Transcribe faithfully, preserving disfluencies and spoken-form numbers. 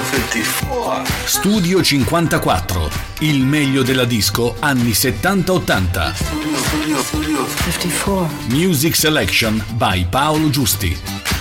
cinquantaquattro. Studio cinquantaquattro, il meglio della disco anni settanta ottanta. Studio, studio, studio. cinquantaquattro. Music Selection by Paolo Giusti.